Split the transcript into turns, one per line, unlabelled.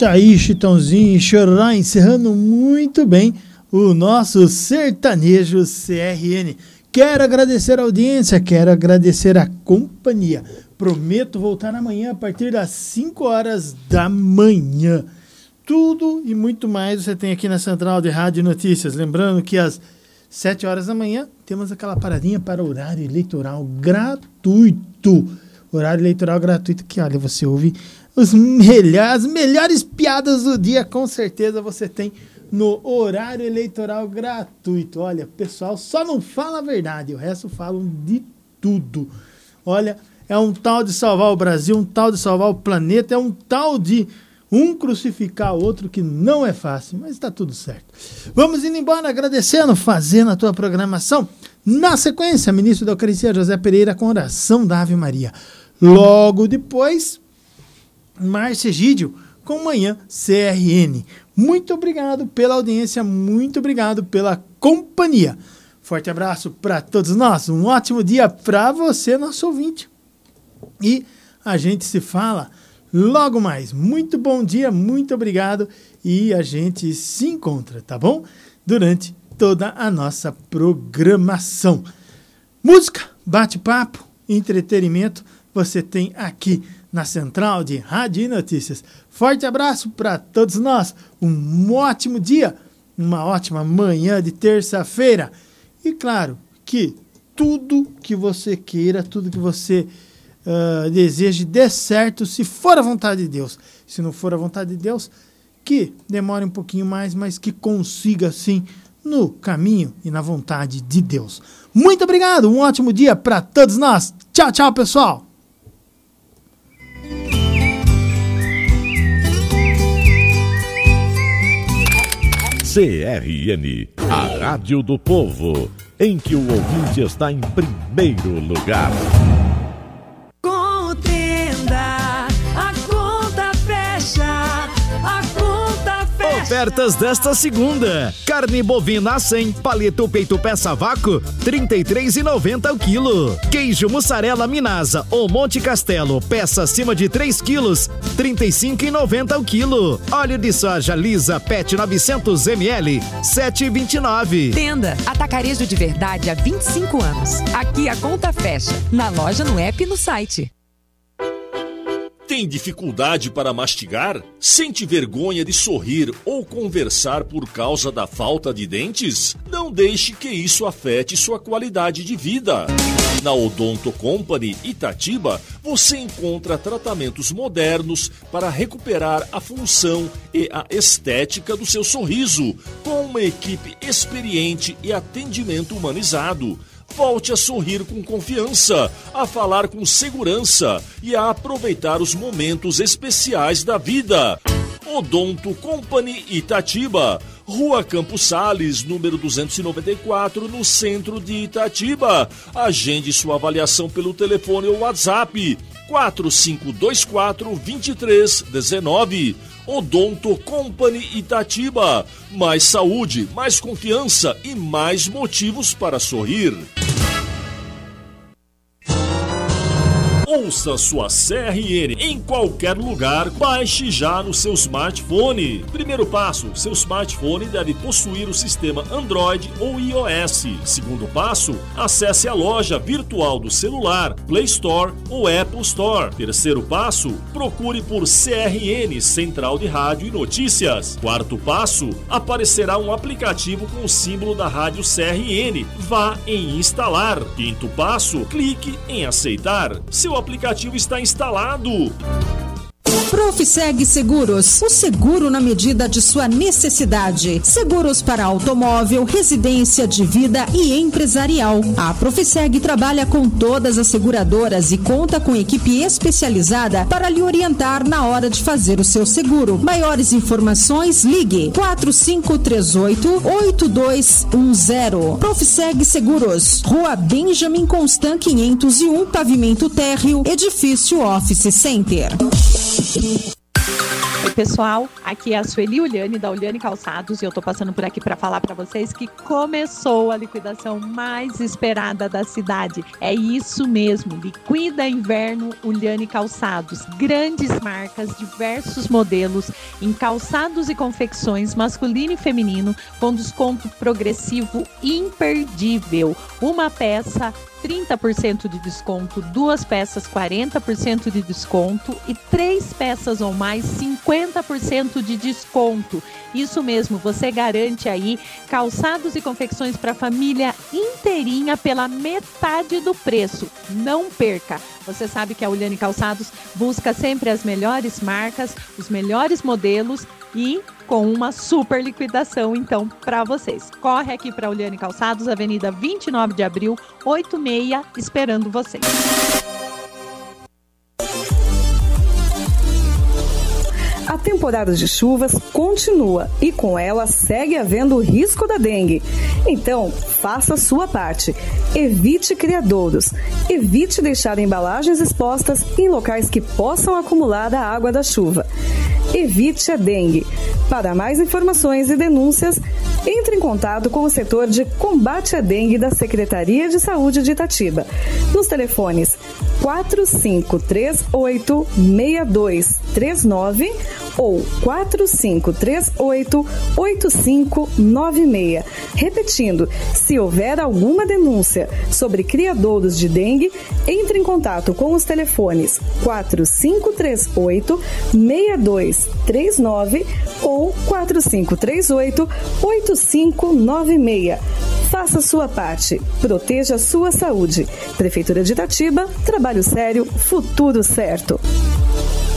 Tá aí, Chitãozinho e Chororó, encerrando muito bem o nosso sertanejo CRN. Quero agradecer a audiência, quero agradecer a companhia. Prometo voltar amanhã a partir das 5 horas da manhã. Tudo e muito mais você tem aqui na Central de Rádio Notícias. Lembrando que às 7 horas da manhã temos aquela paradinha para horário eleitoral gratuito. Horário eleitoral gratuito que, olha, você ouve as melhores piadas do dia, com certeza você tem no horário eleitoral gratuito. Olha, pessoal, só não fala a verdade, o resto falam de tudo. Olha, é um tal de salvar o Brasil, um tal de salvar o planeta, é um tal de um crucificar o outro que não é fácil, mas está tudo certo. Vamos indo embora agradecendo, fazendo a tua programação. Na sequência, ministro da Eucaristia José Pereira com oração da Ave Maria. Logo depois, Márcia Egídio com Manhã CRN. Muito obrigado pela audiência, muito obrigado pela companhia. Forte abraço para todos nós, um ótimo dia para você, nosso ouvinte. E a gente se fala logo mais. Muito bom dia, muito obrigado e a gente se encontra, tá bom? Durante toda a nossa programação. Música, bate-papo, entretenimento, você tem aqui na Central de Rádio e Notícias. Forte abraço para todos nós, um ótimo dia, uma ótima manhã de terça-feira. E claro que tudo que você queira, tudo que você deseje dê certo, se for a vontade de Deus. Se não for a vontade de Deus, que demore um pouquinho mais, mas que consiga sim no caminho e na vontade de Deus. Muito obrigado, um ótimo dia para todos nós. Tchau, tchau, pessoal.
CRN, a Rádio do Povo, em que o ouvinte está em primeiro lugar.
Contenda, a conta fecha, a conta fecha.
Ofertas desta segunda: carne bovina a 100, paleta peito peça vácuo, R$ 33,90 o quilo. Queijo mussarela Minasa ou Monte Castelo, peça acima de 3 quilos, R$ 35,90 o quilo. Óleo de soja lisa PET 900 ml, R$ 7,29.
Tenda, atacarejo de verdade há 25 anos. Aqui a conta fecha, na loja, no app e no site.
Tem dificuldade para mastigar? Sente vergonha de sorrir ou conversar por causa da falta de dentes? Não deixe que isso afete sua qualidade de vida. Na Odonto Company Itatiba, você encontra tratamentos modernos para recuperar a função e a estética do seu sorriso, com uma equipe experiente e atendimento humanizado. Volte a sorrir com confiança, a falar com segurança e a aproveitar os momentos especiais da vida. Odonto Company Itatiba, Rua Campos Sales, número 294, no centro de Itatiba. Agende sua avaliação pelo telefone ou WhatsApp 4524-2319. Odonto Company Itatiba. Mais saúde, mais confiança e mais motivos para sorrir. Ouça sua CRN em qualquer lugar, baixe já no seu smartphone. Primeiro passo, seu smartphone deve possuir o sistema Android ou iOS. Segundo passo, acesse a loja virtual do celular, Play Store ou Apple Store. Terceiro passo, procure por CRN, Central de Rádio e Notícias. Quarto passo, aparecerá um aplicativo com o símbolo da rádio CRN. Vá em instalar. Quinto passo, clique em aceitar. Seu aplicativo está instalado.
Profiseg Seguros, o seguro na medida de sua necessidade. Seguros para automóvel, residência, de vida e empresarial. A Profiseg trabalha com todas as seguradoras e conta com equipe especializada para lhe orientar na hora de fazer o seu seguro. Maiores informações, ligue 4538-8210. Profiseg Seguros, Rua Benjamin Constant 501, Pavimento Térreo, Edifício Office Center.
pessoal, aqui é a Sueli Uliane da Uliane Calçados e eu tô passando por aqui para falar para vocês que começou a liquidação mais esperada da cidade. É isso mesmo, liquida inverno Uliane Calçados. Grandes marcas, diversos modelos em calçados e confecções masculino e feminino com desconto progressivo imperdível. Uma peça 30% de desconto, 2 peças 40% de desconto e 3 peças ou mais 50% de desconto. Isso mesmo, você garante aí calçados e confecções para a família inteirinha pela metade do preço. Não perca! Você sabe que a Uliane Calçados busca sempre as melhores marcas, os melhores modelos e com uma super liquidação, então, para vocês. Corre aqui para a Uliane Calçados, Avenida 29 de Abril, 86, esperando vocês.
A temporada de chuvas continua e com ela segue havendo o risco da dengue. Então, faça a sua parte. Evite criadouros. Evite deixar embalagens expostas em locais que possam acumular a água da chuva. Evite a dengue. Para mais informações e denúncias, entre em contato com o setor de combate à dengue da Secretaria de Saúde de Itatiba, nos telefones 4538-6239 ou 4538-8596. Repetindo, se houver alguma denúncia sobre criadouros de dengue, entre em contato com os telefones 4538-6239 ou 4538-8596. Faça sua parte. Proteja a sua saúde. Prefeitura de Itatiba, trabalho sério, futuro certo.